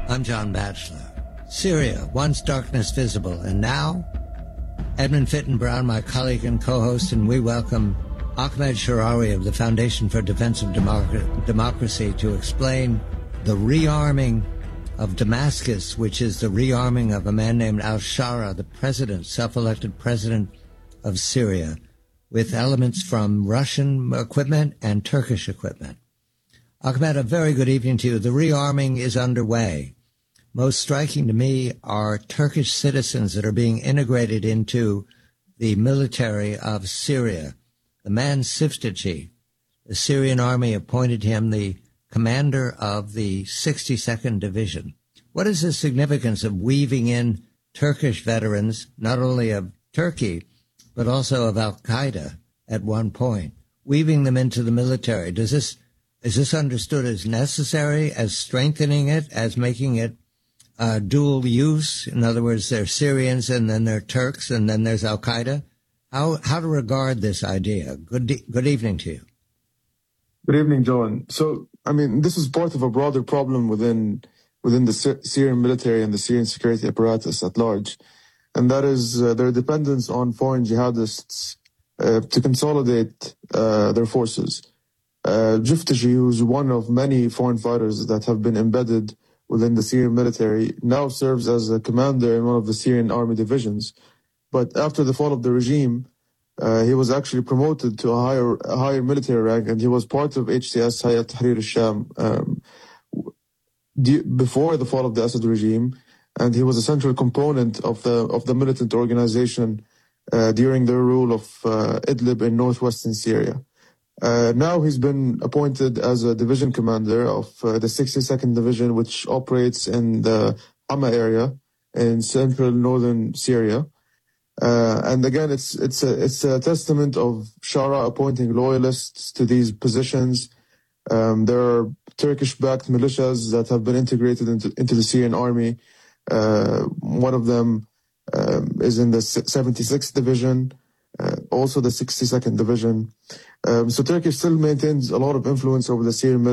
I'm John Batchelor. Syria, once darkness visible, and now? Edmund Fitton Brown, my colleague and co-host, and we welcome Ahmed Sharawi of the Foundation for Defense of Democracy to explain the rearming of Damascus, which is the rearming of a man named al-Shara, the president, self-elected president of Syria, with elements from Russian equipment and Turkish equipment. Ahmed, a very good evening to you. The rearming is underway. Most striking to me are Turkish citizens that are being integrated into the military of Syria. The man Siftaci, the Syrian army appointed him the commander of the 62nd Division. What is the significance of weaving in Turkish veterans, not only of Turkey, but also of al-Qaeda at one point, weaving them into the military? Is this understood as necessary, as strengthening it, as making it dual use? In other words, they're Syrians and then they're Turks and then there's al-Qaeda? How to regard this idea? Good evening to you. Good evening, John. So, this is part of a broader problem within the Syrian military and the Syrian security apparatus at large, and that is their dependence on foreign jihadists to consolidate their forces. Siftaci, who's one of many foreign fighters that have been embedded within the Syrian military, now serves as a commander in one of the Syrian army divisions. But after the fall of the regime, he was actually promoted to a higher military rank, and he was part of HTS Hayat Tahrir al-Sham before the fall of the Assad regime, and he was a central component of the militant organization during the rule of Idlib in northwestern Syria. Now he's been appointed as a division commander of the 62nd Division, which operates in the Hama area in central northern Syria. And again, it's a testament of Shara appointing loyalists to these positions. There are Turkish-backed militias that have been integrated into the Syrian army. One of them is in the 76th Division, also the 62nd Division. So Turkey still maintains a lot of influence over the Syrian military.